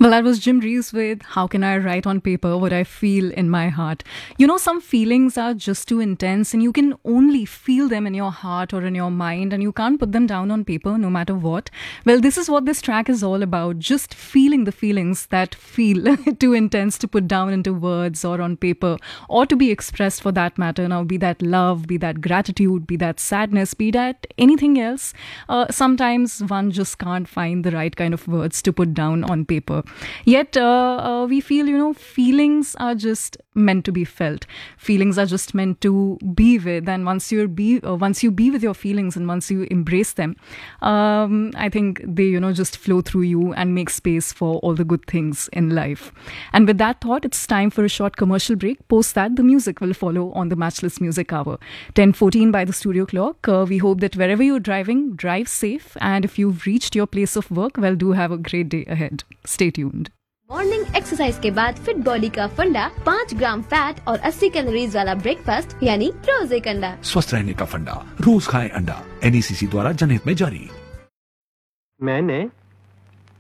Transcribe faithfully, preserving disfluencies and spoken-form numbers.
Well, that was Jim Reeves with How Can I Write on Paper What I Feel in My Heart. You know, some feelings are just too intense and you can only feel them in your heart or in your mind and you can't put them down on paper no matter what. Well, this is what this track is all about. Just feeling the feelings that feel too intense to put down into words or on paper or to be expressed for that matter. Now, be that love, be that gratitude, be that sadness, be that anything else. Uh, sometimes one just can't find the right kind of words to put down on paper. Yet uh, uh, we feel, you know, feelings are just meant to be felt. Feelings are just meant to be with. And once you're be, uh, once you be with your feelings and once you embrace them, um, I think they, you know, just flow through you and make space for all the good things in life. And with that thought, it's time for a short commercial break. Post that, the music will follow on the Matchless Music Hour. ten fourteen by the studio clock. Uh, we hope that wherever you're driving, drive safe. And if you've reached your place of work, well, do have a great day ahead. Stay tuned. Morning exercise के बाद fit body का फंडा, पाँच ग्राम fat और अस्सी calories वाला breakfast यानी रोज एक अंडा। स्वस्थ रहने का फंडा, रोज खाएं अंडा। एन ई सी सी द्वारा जनहित में जारी। मैंने